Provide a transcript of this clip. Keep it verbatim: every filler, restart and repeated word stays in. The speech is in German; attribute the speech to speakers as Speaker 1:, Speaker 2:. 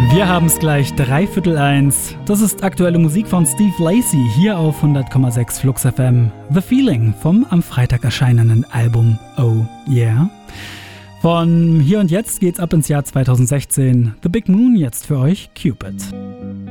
Speaker 1: Wir haben es gleich dreiviertel eins. Das ist aktuelle Musik von Steve Lacy hier auf hundert Komma sechs Flux F M. The Feeling vom am Freitag erscheinenden Album Oh Yeah. Von hier und jetzt geht's ab ins Jahr zweitausendsechzehn. The Big Moon jetzt für euch, Cupid.